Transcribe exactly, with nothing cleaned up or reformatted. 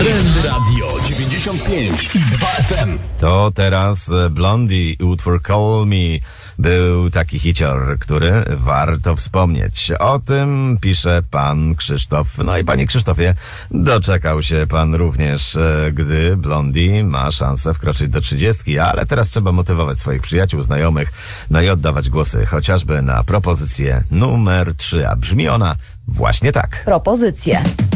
Trend Radio dziewięćdziesiąt pięć i dwa F M. To teraz Blondie, utwór Call Me. Był taki hicior, który warto wspomnieć. O tym pisze pan Krzysztof. No i panie Krzysztofie, doczekał się pan również, gdy Blondie ma szansę wkroczyć do trzydziestki, ale teraz trzeba motywować swoich przyjaciół, znajomych, no i oddawać głosy chociażby na propozycję numer trzy, a brzmi ona właśnie tak. Propozycje.